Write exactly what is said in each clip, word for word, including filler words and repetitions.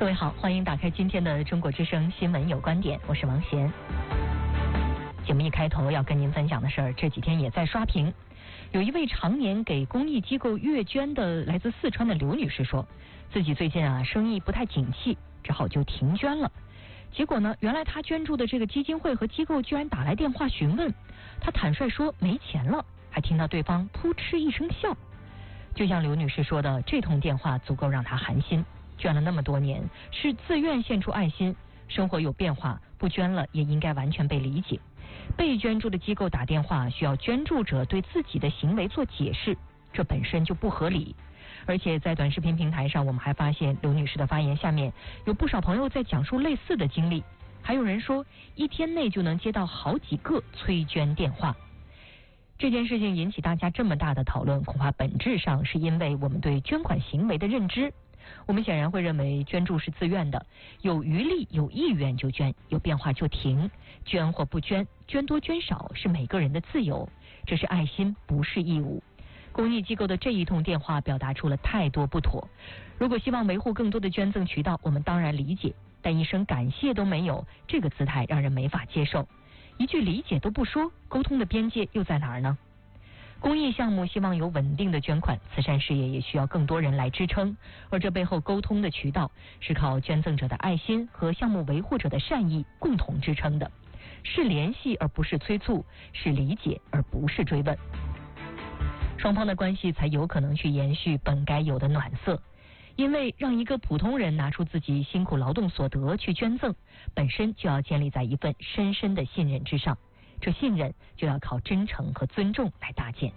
各位好，欢迎打开今天的中国之声新闻有观点，我是王贤。节目一开头要跟您分享的事儿，这几天也在刷屏。有一位常年给公益机构月捐的来自四川的刘女士说，自己最近啊生意不太景气，只好就停捐了。结果呢，原来她捐助的这个基金会和机构居然打来电话询问，她坦率说没钱了，还听到对方扑哧一声笑。就像刘女士说的，这通电话足够让她寒心。捐了那么多年，是自愿献出爱心，生活有变化，不捐了也应该完全被理解。被捐助的机构打电话需要捐助者对自己的行为做解释，这本身就不合理。而且在短视频平台上，我们还发现刘女士的发言下面有不少朋友在讲述类似的经历，还有人说一天内就能接到好几个催捐电话。这件事情引起大家这么大的讨论，恐怕本质上是因为我们对捐款行为的认知。我们显然会认为捐助是自愿的，有余力有意愿就捐，有变化就停，捐或不捐，捐多捐少是每个人的自由，这是爱心，不是义务。公益机构的这一通电话表达出了太多不妥，如果希望维护更多的捐赠渠道，我们当然理解，但一声感谢都没有，这个姿态让人没法接受。一句理解都不说，沟通的边界又在哪儿呢？公益项目希望有稳定的捐款，慈善事业也需要更多人来支撑，而这背后沟通的渠道是靠捐赠者的爱心和项目维护者的善意共同支撑的，是联系而不是催促，是理解而不是追问，双方的关系才有可能去延续本该有的暖色。因为让一个普通人拿出自己辛苦劳动所得去捐赠，本身就要建立在一份深深的信任之上，这信任就要靠真诚和尊重来搭建。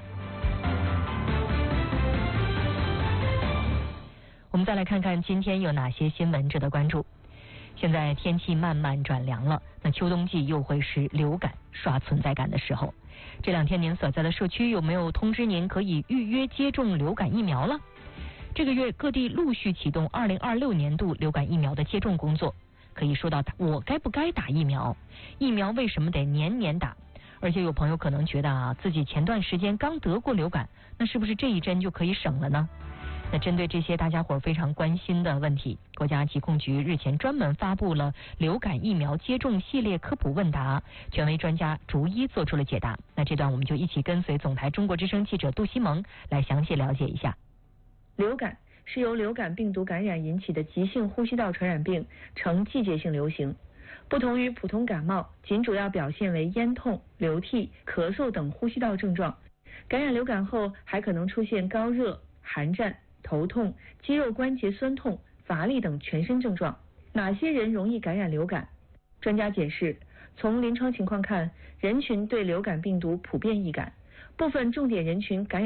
我们再来看看今天有哪些新闻值得关注。现在天气慢慢转凉了，那秋冬季又会是流感刷存在感的时候。这两天您所在的社区有没有通知您可以预约接种流感疫苗了？这个月各地陆续启动二零二六年度流感疫苗的接种工作。可以说到我该不该打疫苗，疫苗为什么得年年打？而且有朋友可能觉得啊，自己前段时间刚得过流感，那是不是这一针就可以省了呢？那针对这些大家伙非常关心的问题，国家疾控局日前专门发布了流感疫苗接种系列科普问答，权威专家逐一做出了解答。那这段我们就一起跟随总台中国之声记者杜西蒙来详细了解一下。 流感是由流感病毒感染引起的急性呼吸道传染病，呈季节性流行。不同于普通感冒，仅主要表现为咽痛、流涕、咳嗽等呼吸道症状。感染流感后还可能出现高热、寒战、头痛、肌肉关节酸痛、乏力等全身症状。哪些人容易感染流感？专家解释，从临床情况看，人群对流感病毒普遍易感，部分重点人群感染